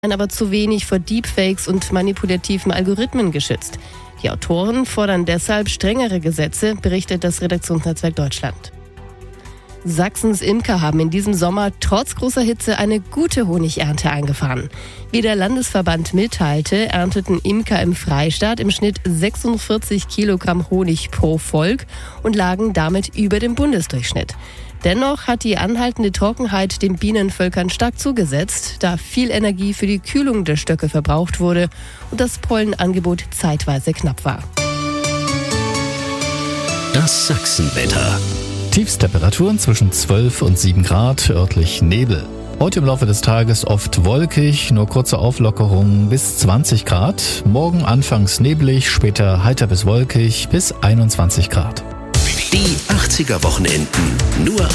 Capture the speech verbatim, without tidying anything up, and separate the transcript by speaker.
Speaker 1: aber zu wenig vor Deepfakes und manipulativen Algorithmen geschützt. Die Autoren fordern deshalb strengere Gesetze, berichtet das Redaktionsnetzwerk Deutschland. Sachsens Imker haben in diesem Sommer trotz großer Hitze eine gute Honigernte eingefahren. Wie der Landesverband mitteilte, ernteten Imker im Freistaat im Schnitt sechsundvierzig Kilogramm Honig pro Volk und lagen damit über dem Bundesdurchschnitt. Dennoch hat die anhaltende Trockenheit den Bienenvölkern stark zugesetzt, da viel Energie für die Kühlung der Stöcke verbraucht wurde und das Pollenangebot zeitweise knapp war.
Speaker 2: Das Sachsenwetter.
Speaker 3: Tiefstemperaturen zwischen zwölf und sieben Grad, örtlich Nebel. Heute im Laufe des Tages oft wolkig, nur kurze Auflockerungen bis zwanzig Grad. Morgen anfangs neblig, später heiter bis wolkig bis einundzwanzig Grad.
Speaker 2: Die achtziger Wochenenden nur